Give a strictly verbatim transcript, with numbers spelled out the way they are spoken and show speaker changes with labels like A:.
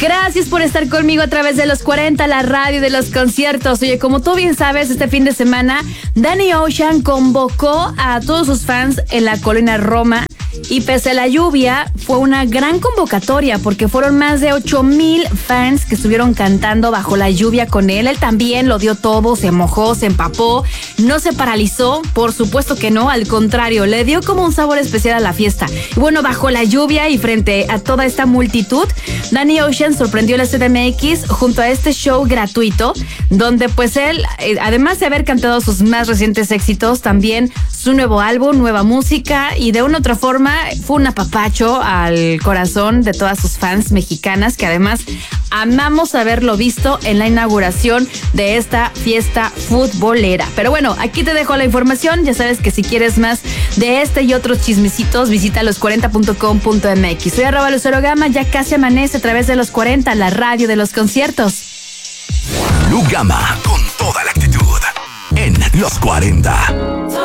A: Gracias por estar conmigo a través de los cuarenta, la radio de los conciertos. Oye, como tú bien sabes, este fin de semana Danny Ocean convocó a todos sus fans en la Colonia Roma. Y pese a la lluvia, fue una gran convocatoria porque fueron más de ocho mil fans que estuvieron cantando bajo la lluvia con él. Él también lo dio todo, se mojó, se empapó, no se paralizó, por supuesto que no, al contrario, le dio como un sabor especial a la fiesta. Y bueno, bajo la lluvia y frente a toda esta multitud, Danny Ocean sorprendió a la C D M X junto a este show gratuito, donde pues él, además de haber cantado sus más recientes éxitos, también su nuevo álbum, nueva música, y de una u otra forma fue un apapacho al corazón de todas sus fans mexicanas, que además amamos haberlo visto en la inauguración de esta fiesta futbolera. Pero bueno, aquí te dejo la información. Ya sabes que si quieres más de este y otros chismecitos, visita los cuarenta punto com punto m x. Soy arroba Lucero Gama, ya casi amanece a través de los cuarenta, la radio de los conciertos.
B: Lu Gama, con toda la actitud, en los cuarenta.